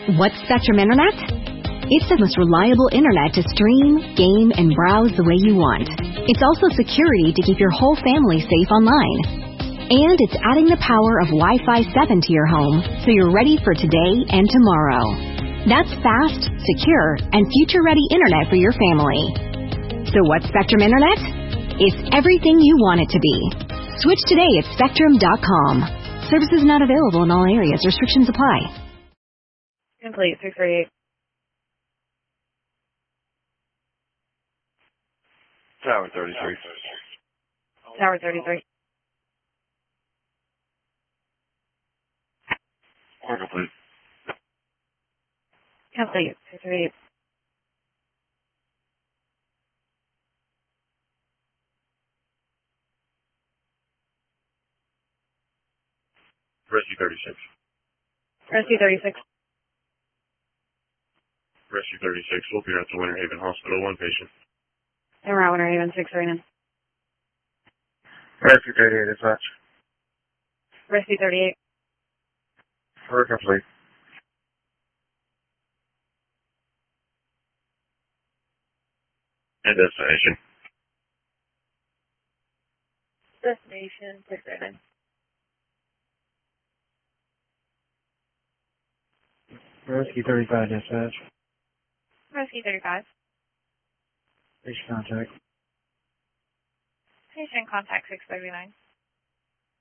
What's Spectrum Internet? It's the most reliable internet to stream, game, and browse the way you want. It's also security to keep your whole family safe online. And it's adding the power of Wi-Fi 7 to your home so you're ready for today and tomorrow. That's fast, secure, and future-ready internet for your family. So what's Spectrum Internet? It's everything you want it to be. Switch today at Spectrum.com. Services not available in all areas. Restrictions apply. Complete, 638. Tower 33. Tower 33. Or complete. Complete, 638. Rescue 36. Rescue 36. Rescue 36. We'll be at the Winter Haven Hospital. One patient. And we're at Winter Haven, 639. Rescue 38, dispatch. Rescue 38. We're complete. And destination. Destination, 639. Rescue 35, dispatch. Rescue 35. Patient contact. Patient contact 639.